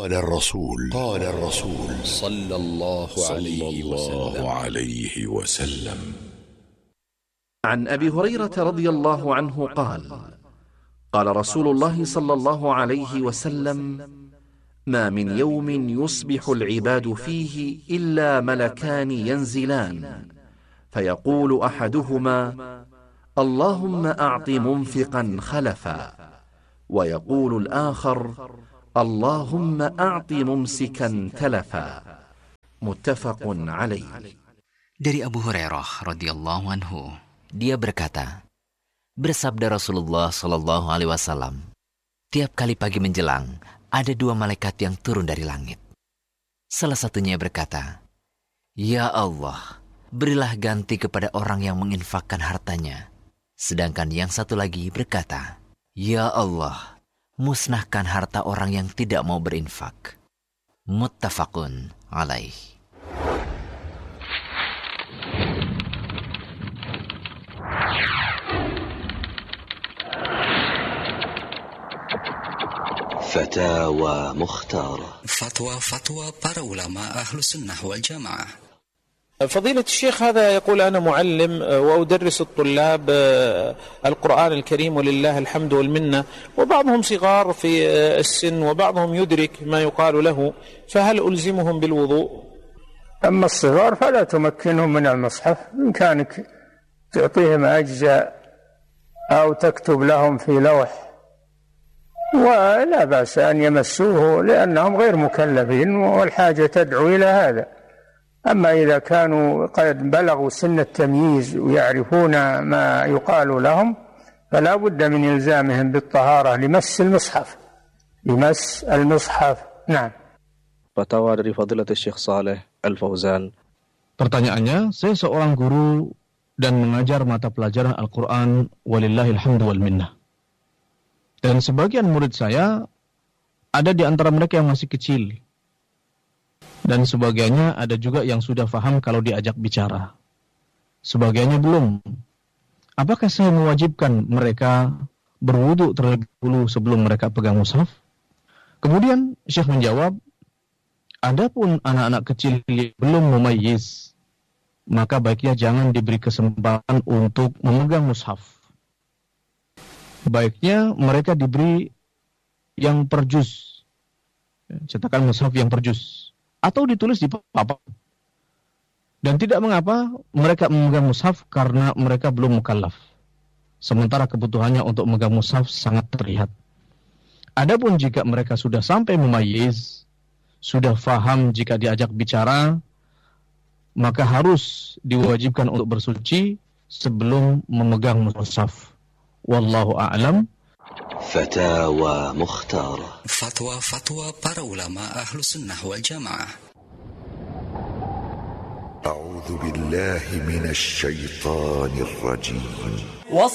قال الرسول صلى الله عليه وسلم. عن أبي هريرة رضي الله عنه قال: قال رسول الله صلى الله عليه وسلم: ما من يوم يصبح العباد فيه إلا ملكان ينزلان، فيقول أحدهما: اللهم أعط منفقا خلفا، ويقول الآخر: اللهم أعط ممسكا تلفا. متفق عليه. Dari Abu Hurairah radhiyallahu anhu, dia berkata, bersabda Rasulullah sallallahu alaihi wasallam, tiap kali pagi menjelang ada dua malaikat yang turun dari langit. Salah satunya berkata, ya Allah, berilah ganti kepada orang yang menginfakkan hartanya. Sedangkan yang satu lagi berkata, ya Allah, musnahkan harta orang yang tidak mau berinfak. Muttafaqun alaih. فتاوى مختارة. فتوى para ulama Ahlus Sunnah wal Jamaah. فضيلة الشيخ هذا يقول أنا معلم وأدرس الطلاب القرآن الكريم ولله الحمد والمنة، وبعضهم صغار في السن وبعضهم يدرك ما يقال له، فهل ألزمهم بالوضوء؟ أما الصغار فلا تمكنهم من المصحف، بإمكانك تعطيهم أجزاء أو تكتب لهم في لوح، ولا بأس أن يمسوه لأنهم غير مكلفين والحاجة تدعو إلى هذا. أما إذا كانوا قد بلغوا سن التمييز ويعرفون ما يقال لهم فلا بد من إلزامهم بالطهارة لمس المصحف. نعم. Fatwa dari Fadilatul Syekh Saleh Al-Fauzan. Pertanyaannya, saya seorang guru dan mengajar mata pelajaran Al-Quran walillahil hamdu wal minnah. Dan sebagian murid saya ada di antara mereka yang masih kecil. Dan sebagiannya ada juga yang sudah paham kalau diajak bicara. Sebagiannya belum. Apakah saya mewajibkan mereka berwudu terlebih dahulu sebelum mereka pegang mushaf? Kemudian Syekh menjawab, adapun anak-anak kecil yang belum mumayyiz, maka baiknya jangan diberi kesempatan untuk memegang mushaf. Baiknya mereka diberi yang per juz, cetakan mushaf yang per juz, atau ditulis di papan. Dan tidak mengapa mereka memegang mushaf karena mereka belum mukallaf. Sementara kebutuhannya untuk memegang mushaf sangat terlihat. Adapun jika mereka sudah sampai mumayyiz, sudah faham jika diajak bicara, maka harus diwajibkan untuk bersuci sebelum memegang mushaf. Wallahu a'lam. فتاوى مختارة. Fatwa para ulama Ahlus Sunnah wal Jamaah. أعوذ بالله من الشيطان الرجيم.